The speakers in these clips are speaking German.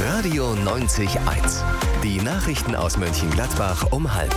Radio 90.1. Die Nachrichten aus Mönchengladbach um 12:30.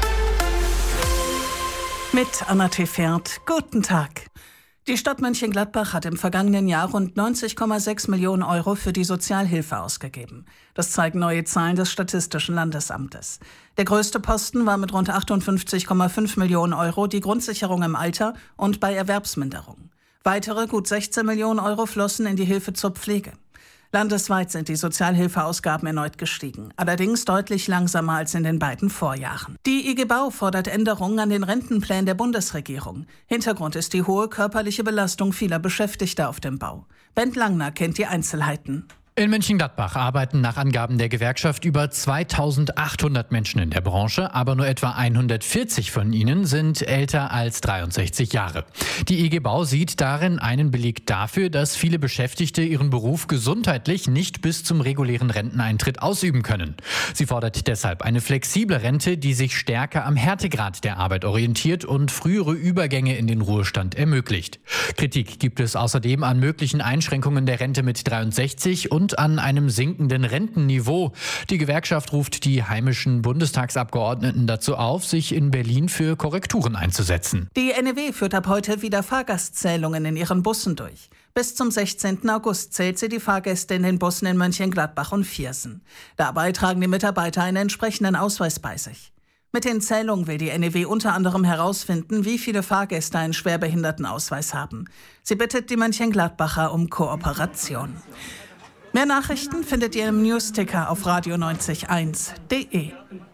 Mit Anna Tefert. Guten Tag. Die Stadt Mönchengladbach hat im vergangenen Jahr rund 90,6 Millionen Euro für die Sozialhilfe ausgegeben. Das zeigen neue Zahlen des Statistischen Landesamtes. Der größte Posten war mit rund 58,5 Millionen Euro die Grundsicherung im Alter und bei Erwerbsminderung. Weitere gut 16 Millionen Euro flossen in die Hilfe zur Pflege. Landesweit sind die Sozialhilfeausgaben erneut gestiegen, allerdings deutlich langsamer als in den beiden Vorjahren. Die IG Bau fordert Änderungen an den Rentenplänen der Bundesregierung. Hintergrund ist die hohe körperliche Belastung vieler Beschäftigter auf dem Bau. Bent Langner kennt die Einzelheiten. In Mönchengladbach arbeiten nach Angaben der Gewerkschaft über 2800 Menschen in der Branche, aber nur etwa 140 von ihnen sind älter als 63 Jahre. Die IG Bau sieht darin einen Beleg dafür, dass viele Beschäftigte ihren Beruf gesundheitlich nicht bis zum regulären Renteneintritt ausüben können. Sie fordert deshalb eine flexible Rente, die sich stärker am Härtegrad der Arbeit orientiert und frühere Übergänge in den Ruhestand ermöglicht. Kritik gibt es außerdem an möglichen Einschränkungen der Rente mit 63 und an einem sinkenden Rentenniveau. Die Gewerkschaft ruft die heimischen Bundestagsabgeordneten dazu auf, sich in Berlin für Korrekturen einzusetzen. Die NEW führt ab heute wieder Fahrgastzählungen in ihren Bussen durch. Bis zum 16. August zählt sie die Fahrgäste in den Bussen in Mönchengladbach und Viersen. Dabei tragen die Mitarbeiter einen entsprechenden Ausweis bei sich. Mit den Zählungen will die NEW unter anderem herausfinden, wie viele Fahrgäste einen Schwerbehindertenausweis haben. Sie bittet die Mönchengladbacher um Kooperation. Mehr Nachrichten findet ihr im Newsticker auf radio901.de.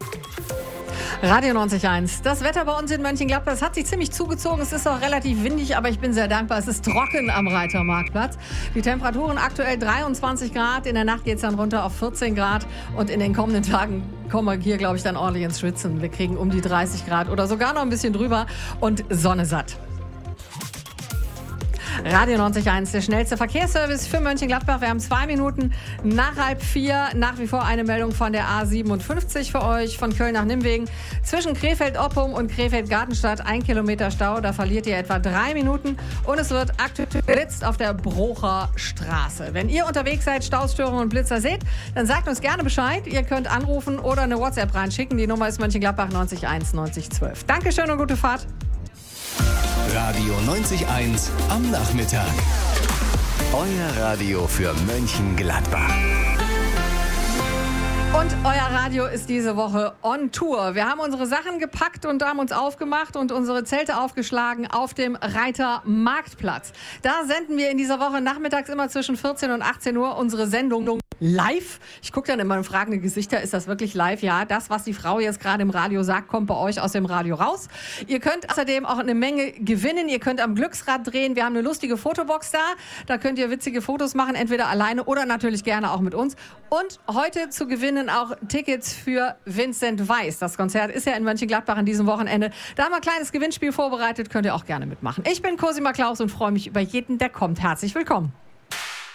Radio 90.1. Das Wetter bei uns in Mönchengladbach, es hat sich ziemlich zugezogen. Es ist auch relativ windig, aber ich bin sehr dankbar. Es ist trocken am Reitermarktplatz. Die Temperaturen aktuell 23 Grad. In der Nacht geht es dann runter auf 14 Grad. Und in den kommenden Tagen kommen wir hier, glaube ich, dann ordentlich ins Schwitzen. Wir kriegen um die 30 Grad oder sogar noch ein bisschen drüber und Sonne satt. Radio 90.1, der schnellste Verkehrsservice für Mönchengladbach. Wir haben 2 Minuten nach 3:30. Nach wie vor eine Meldung von der A57 für euch, von Köln nach Nimwegen. Zwischen Krefeld-Oppum und Krefeld-Gartenstadt 1 Kilometer Stau. Da verliert ihr etwa 3 Minuten. Und es wird aktuell geblitzt auf der Brocher Straße. Wenn ihr unterwegs seid, Staustörungen und Blitzer seht, dann sagt uns gerne Bescheid. Ihr könnt anrufen oder eine WhatsApp reinschicken. Die Nummer ist Mönchengladbach 90 90 12. Dankeschön und gute Fahrt. Radio 90.1 am Nachmittag. Euer Radio für Mönchengladbach. Und euer Radio ist diese Woche on Tour. Wir haben unsere Sachen gepackt und haben uns aufgemacht und unsere Zelte aufgeschlagen auf dem Reitermarktplatz. Da senden wir in dieser Woche nachmittags immer zwischen 14 und 18 Uhr unsere Sendung live. Ich gucke dann immer in fragende Gesichter, ist das wirklich live? Ja, das, was die Frau jetzt gerade im Radio sagt, kommt bei euch aus dem Radio raus. Ihr könnt außerdem auch eine Menge gewinnen. Ihr könnt am Glücksrad drehen. Wir haben eine lustige Fotobox da. Da könnt ihr witzige Fotos machen, entweder alleine oder natürlich gerne auch mit uns. Und heute zu gewinnen auch Tickets für Vincent Weiss. Das Konzert ist ja in Mönchengladbach an diesem Wochenende. Da haben wir ein kleines Gewinnspiel vorbereitet. Könnt ihr auch gerne mitmachen. Ich bin Cosima Klaus und freue mich über jeden, der kommt. Herzlich willkommen.